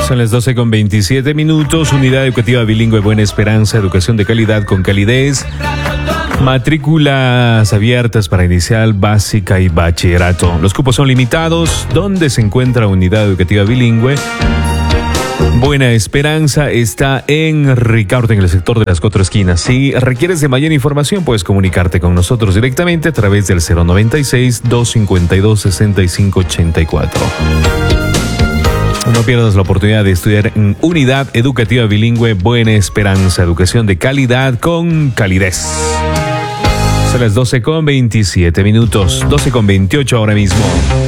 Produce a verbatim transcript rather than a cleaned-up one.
Son las doce con veintisiete minutos. Unidad Educativa Bilingüe Buena Esperanza, educación de calidad con calidez. Matrículas abiertas para inicial, básica y bachillerato. Los cupos son limitados. ¿Dónde se encuentra Unidad Educativa Bilingüe Buena Esperanza? Está en Ricaurte, en el sector de las cuatro esquinas. Si requieres de mayor información, puedes comunicarte con nosotros directamente a través del cero noventa y seis, doscientos cincuenta y dos, sesenta y cinco ochenta y cuatro. No pierdas la oportunidad de estudiar en Unidad Educativa Bilingüe Buena Esperanza, educación de calidad con calidez. Son las doce con veintisiete minutos, doce con veintiocho ahora mismo.